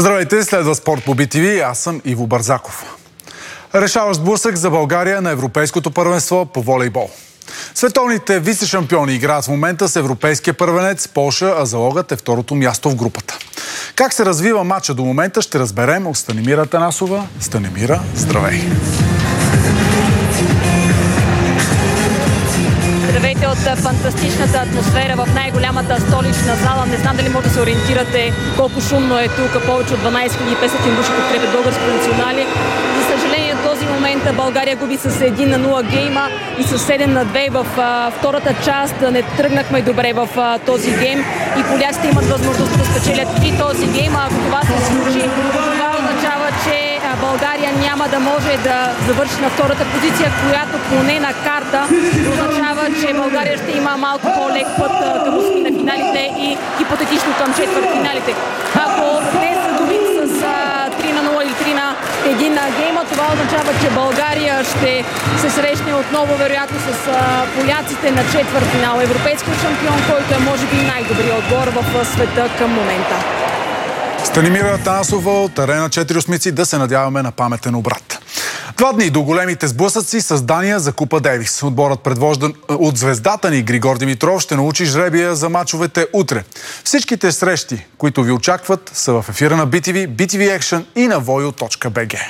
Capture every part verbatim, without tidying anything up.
Здравейте, следва Спорт по Би Ти Ви, аз съм Иво Бързаков. Решаващ сблъсък за България на Европейското първенство по волейбол. Световните вице-шампиони играят в момента с европейския първенец Полша, а залогът е второто място в групата. Как се развива матча до момента ще разберем от Станимира Танасова. Станимира, здравей! Здравейте от фантастичната атмосфера в най-голямата столична зала. Не знам дали може да се ориентирате колко шумно е тук. Повече от дванадесет хиляди и петстотин души подкрепят български национали. За съжаление, в този момент България губи с един на нула гейма и с седем на две в а, втората част. Не тръгнахме добре в а, този гейм и поляците имат възможност да спечелят и този гейм. Ако това се случи, това означава, че България няма да може да завърши на втората позиция, която поне на карта означава, че България ще има малко по-лек път към осми на финалите и хипотетично към четвъртфиналите. Ако днес загубим с три на нула или три на един на гейма, това означава, че България ще се срещне отново вероятно с поляците на четвъртфинал. Европейският шампион, който е може би най-добрият отбор в света към момента. Станимира Танасова от Арена четири осмици, да се надяваме на паметен обрат. Два дни до големите сблъсъци с Дания за Купа Дейвис. Отборът, предвождан от звездата ни Григор Димитров, ще научи жребия за мачовете утре. Всичките срещи, които ви очакват, са в ефира на Би Ти Ви, Би Ти Ви Action и на voyo точка би джи.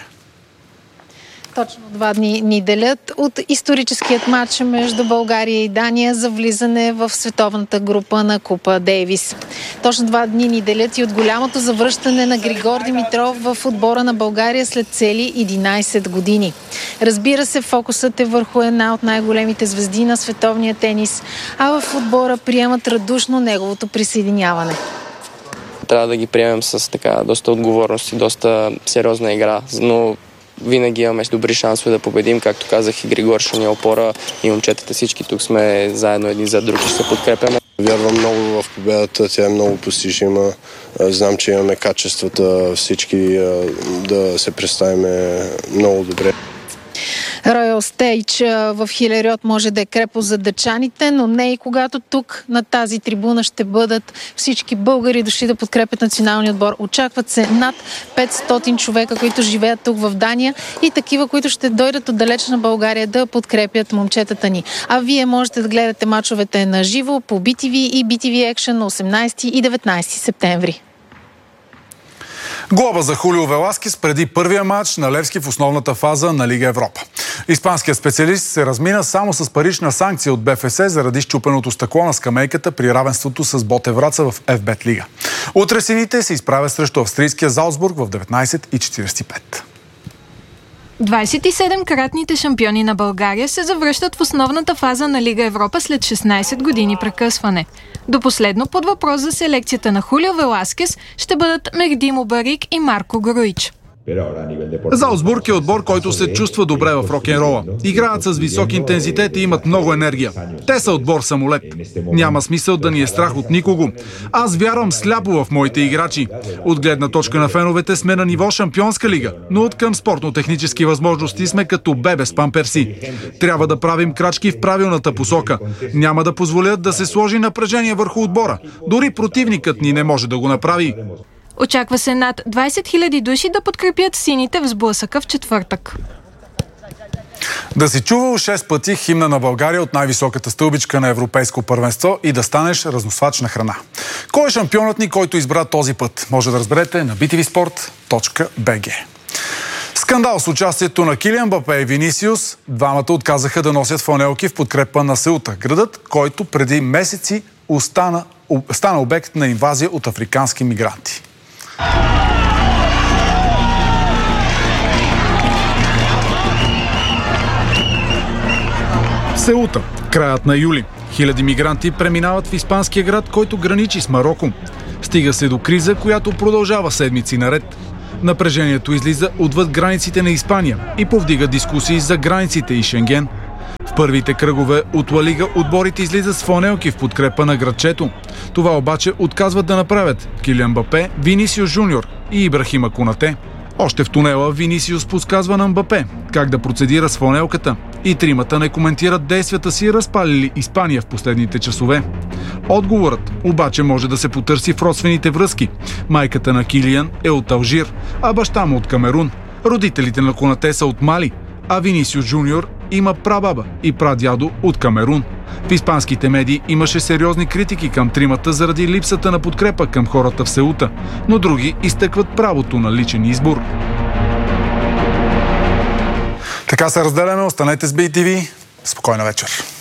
Точно два дни ни делят от историческият матч между България и Дания за влизане в световната група на Купа Дейвис. Точно два дни ни делят и от голямото завръщане на Григор Димитров в отбора на България след цели единадесет години. Разбира се, фокусът е върху една от най-големите звезди на световния тенис, а в отбора приемат радушно неговото присъединяване. Трябва да ги приемем с така доста отговорност и доста сериозна игра, но винаги имаме добри шансове да победим. Както казах, и Григор ще ни е опора, и момчетата всички тук сме заедно един за друг, ще се подкрепяме. Вярвам много в победата, тя е много постижима. Знам, че имаме качествата всички да се представим много добре. Royal Stage в Хилериот може да е крепост за дъчаните, но не и когато тук на тази трибуна ще бъдат всички българи дошли да подкрепят националния отбор. Очакват се над петстотин човека, които живеят тук в Дания и такива, които ще дойдат от далечна България да подкрепят момчетата ни. А вие можете да гледате мачовете на живо по Би Ти Ви и Би Ти Ви Action на осемнадесети и деветнадесети септември. Глоба за Хулио Веласкес преди първия матч на Левски в основната фаза на Лига Европа. Испанският специалист се размина само с парична санкция от Б Ф С заради счупеното стъкло на скамейката при равенството с Боте Враца в Еф Бет Лига. Утре сините се изправят срещу австрийския Залцбург в деветнадесет и четиридесет и пет. двадесет и седем-кратните шампиони на България се завръщат в основната фаза на Лига Европа след шестнадесет години прекъсване. До последно под въпрос за селекцията на Хулио Веласкес ще бъдат Мехди Мубарик и Марко Груич. Залцбург е отбор, който се чувства добре в рок-н-рола. Играят с висок интензитет и имат много енергия. Те са отбор самолет. Няма смисъл да ни е страх от никого. Аз вярвам сляпо в моите играчи. От гледна точка на феновете сме на ниво Шампионска лига, но от към спортно-технически възможности сме като бебе с памперси. Трябва да правим крачки в правилната посока. Няма да позволят да се сложи напрежение върху отбора. Дори противникът ни не може да го направи. Очаква се над двадесет хиляди души да подкрепят сините в сблъсъка в четвъртък. Да си чувал шест пъти химна на България от най-високата стълбичка на европейско първенство и да станеш разносвач на храна. Кой е шампионът ни, който избра този път? Може да разберете на би ти ви спорт точка би джи. Скандал с участието на Килиан Мбапе и Винисиус. Двамата отказаха да носят фланелки в подкрепа на Сеута, градът, който преди месеци остана, стана обект на инвазия от африкански мигранти. Сеута. Краят на юли. Хиляди мигранти преминават в испанския град, който граничи с Мароко. Стига се до криза, която продължава седмици наред. Напрежението излиза отвъд границите на Испания и повдига дискусии за границите и Шенген. В първите кръгове от Ла Лига отборите излизат с фланелки в подкрепа на градчето. Това обаче отказват да направят Килиан Мбапе, Винисиус Жуниор и Ибрахима Конате. Още в тунела Винисиус подсказва на Мбапе как да процедира с фланелката и тримата не коментират действията си, разпалили Испания в последните часове. Отговорът обаче може да се потърси в родствените връзки. Майката на Килиан е от Алжир, а баща му от Камерун. Родителите на Конате са от Мали, а Винисиус Джуниор има прабаба и прадядо от Камерун. В испанските медии имаше сериозни критики към тримата заради липсата на подкрепа към хората в Сеута, но други изтъкват правото на личен избор. Така се разделяме. Останете с Би Ти Ви. Спокойна вечер.